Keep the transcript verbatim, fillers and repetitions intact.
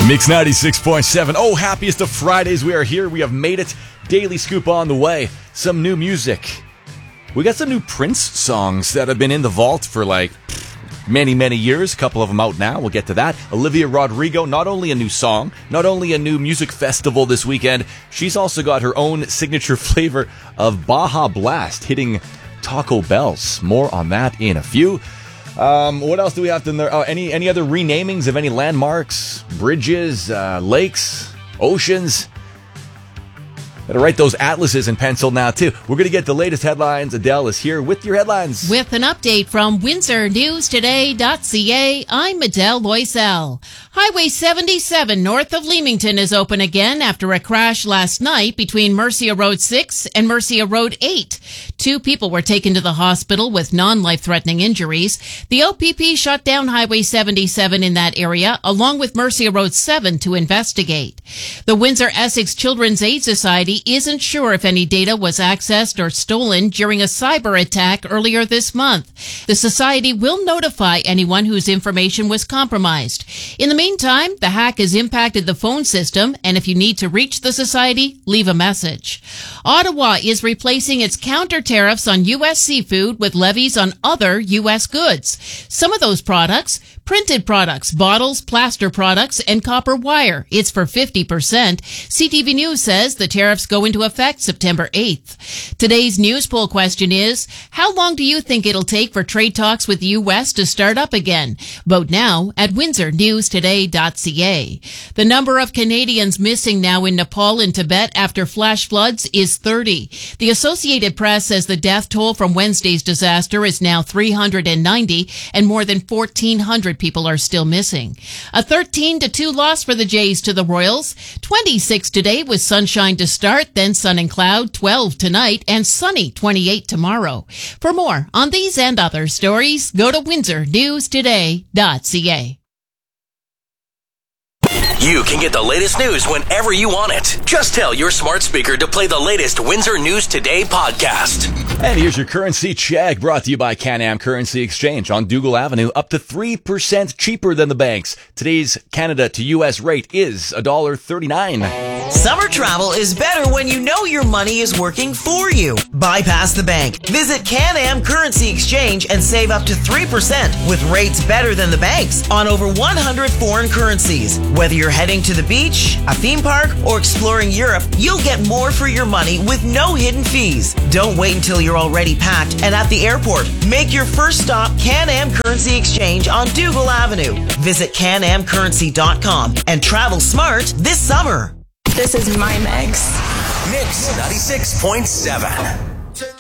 Mix ninety-six point seven. Oh, happiest of Fridays. We are here. We have made it. Daily Scoop on the way. Some new music. We got some new Prince songs that have been in the vault for like many, many years. A couple of them out now. We'll get to that. Olivia Rodrigo, not only a new song, not only a new music festival this weekend, she's also got her own signature flavor of Baja Blast hitting Taco Bell's. More on that in a few. Um, what else do we have in there? Oh, any any other renamings of any landmarks, bridges, uh, lakes, oceans? Better write those atlases in pencil now, too. We're going to get the latest headlines. Adele is here with your headlines. With an update from Windsor News Today dot C A, I'm Adele Loisel. Highway seventy-seven north of Leamington is open again after a crash last night between Mercia Road six and Mercia Road eight. Two people were taken to the hospital with non-life-threatening injuries. The O P P shut down Highway seventy-seven in that area, along with Mercia Road seven, to investigate. The Windsor-Essex Children's Aid Society isn't sure if any data was accessed or stolen during a cyber attack earlier this month. The society will notify anyone whose information was compromised. In the meantime, the hack has impacted the phone system, and if you need to reach the society, leave a message. Ottawa is replacing its counter tariffs on U S seafood with levies on other U S goods. Some of those products, printed products, bottles, plaster products, and copper wire. It's for fifty percent. C T V News says the tariffs go into effect September eighth. Today's news poll question is, how long do you think it'll take for trade talks with the U S to start up again? Vote now at Windsor News Today dot C A. The number of Canadians missing now in Nepal and Tibet after flash floods is thirty. The Associated Press says the death toll from Wednesday's disaster is now three hundred ninety, and more than fourteen hundred people are still missing. A thirteen to two loss for the Jays to the Royals. twenty-six today with sunshine to start, then sun and cloud, twelve tonight, and sunny twenty-eight tomorrow. For more on these and other stories, go to Windsor News Today dot C A. You can get the latest news whenever you want it. Just tell your smart speaker to play the latest Windsor News Today podcast. And here's your currency check, brought to you by Can-Am Currency Exchange on Dougal Avenue, up to three percent cheaper than the banks. Today's Canada to U S rate is one dollar thirty-nine. Summer travel is better when you know your money is working for you. Bypass the bank. Visit Can-Am Currency Exchange and save up to three percent with rates better than the banks on over one hundred foreign currencies. Whether you're heading to the beach, a theme park, or exploring Europe, you'll get more for your money with no hidden fees. Don't wait until you're already packed and at the airport. Make your first stop Can-Am Currency Exchange on Dougal Avenue. Visit can am currency dot com and travel smart this summer. This is my mix. Mix ninety-six point seven.